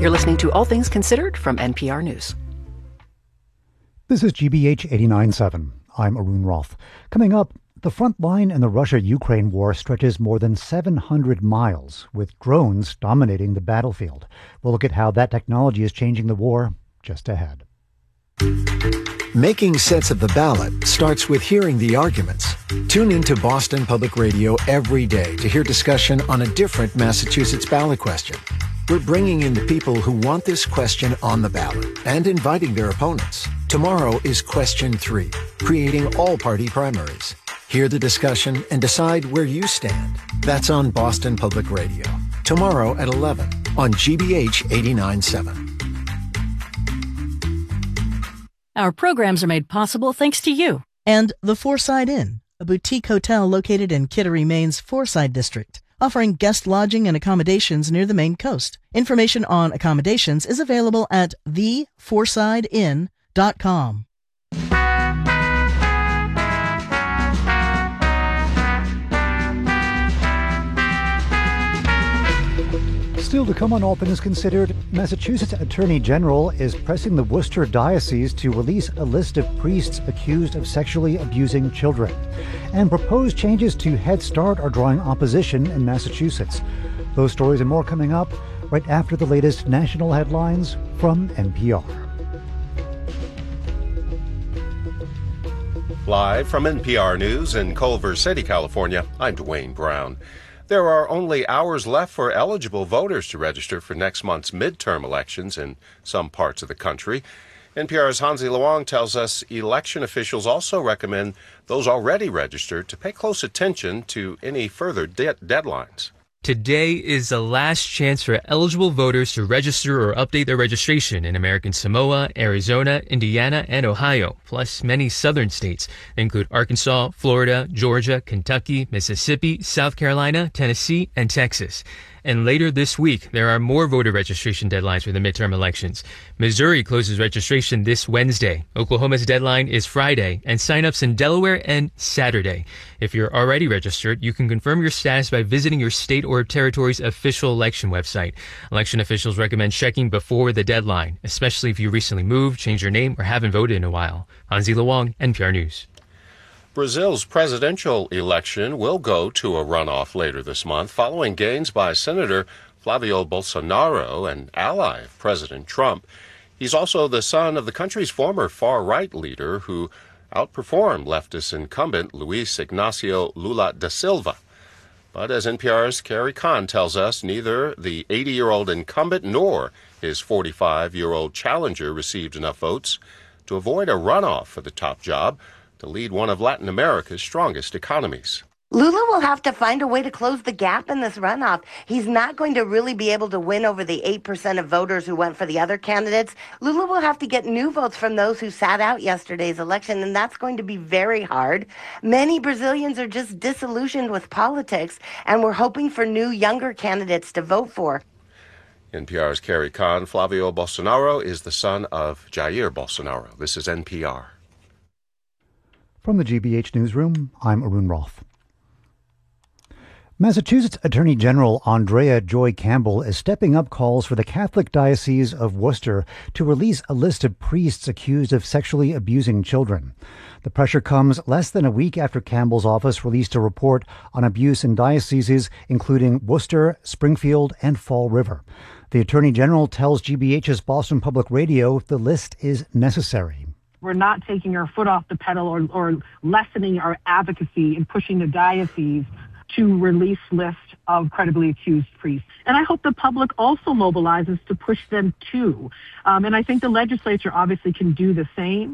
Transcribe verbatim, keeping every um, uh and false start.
You're listening to All Things Considered from N P R News. This is G B H eighty-nine point seven. I'm Arun Roth. Coming up, the front line in the Russia-Ukraine war stretches more than seven hundred miles, with drones dominating the battlefield. We'll look at how that technology is changing the war just ahead. Making sense of the ballot starts with hearing the arguments. Tune into Boston Public Radio every day to hear discussion on a different Massachusetts ballot question. We're bringing in the people who want this question on the ballot and inviting their opponents. Tomorrow is question three, creating all-party primaries. Hear the discussion and decide where you stand. That's on Boston Public Radio. Tomorrow at eleven on G B H eighty-nine point seven. Our programs are made possible thanks to you. And the Foreside Inn, a boutique hotel located in Kittery, Maine's Foreside District, offering guest lodging and accommodations near the Maine coast. Information on accommodations is available at the foreside inn dot com. Still to come on All Things Considered, Massachusetts Attorney General is pressing the Worcester Diocese to release a list of priests accused of sexually abusing children. And proposed changes to Head Start are drawing opposition in Massachusetts. Those stories and more coming up right after the latest national headlines from N P R. Live from N P R News in Culver City, California, I'm Dwayne Brown. There are only hours left for eligible voters to register for next month's midterm elections in some parts of the country. N P R's Hansi Luong tells us election officials also recommend those already registered to pay close attention to any further de- deadlines. Today is the last chance for eligible voters to register or update their registration in American Samoa, Arizona, Indiana, and Ohio, plus many southern states. They include Arkansas, Florida, Georgia, Kentucky, Mississippi, South Carolina, Tennessee, and Texas. And later this week, there are more voter registration deadlines for the midterm elections. Missouri closes registration this Wednesday. Oklahoma's deadline is Friday, and signups in Delaware end Saturday. If you're already registered, you can confirm your status by visiting your state or territory's official election website. Election officials recommend checking before the deadline, especially if you recently moved, changed your name, or haven't voted in a while. Hansi Luong, N P R News. Brazil's presidential election will go to a runoff later this month following gains by Senator Flavio Bolsonaro, an ally of President Trump. He's also the son of the country's former far-right leader who outperformed leftist incumbent Luiz Ignacio Lula da Silva. But as N P R's Carrie Kahn tells us, neither the eighty-year-old incumbent nor his forty-five-year-old challenger received enough votes to avoid a runoff for the top job to lead one of Latin America's strongest economies. Lula will have to find a way to close the gap in this runoff. He's not going to really be able to win over the eight percent of voters who went for the other candidates. Lula will have to get new votes from those who sat out yesterday's election, and that's going to be very hard. Many Brazilians are just disillusioned with politics, and we're hoping for new, younger candidates to vote for. N P R's Carrie Kahn. Flavio Bolsonaro is the son of Jair Bolsonaro. This is N P R. From the G B H Newsroom, I'm Arun Roth. Massachusetts Attorney General Andrea Joy Campbell is stepping up calls for the Catholic Diocese of Worcester to release a list of priests accused of sexually abusing children. The pressure comes less than a week after Campbell's office released a report on abuse in dioceses including Worcester, Springfield, and Fall River. The Attorney General tells G B H's Boston Public Radio the list is necessary. We're not taking our foot off the pedal or, or lessening our advocacy and pushing the diocese to release lists of credibly accused priests. And I hope the public also mobilizes to push them too. Um, and I think the legislature obviously can do the same.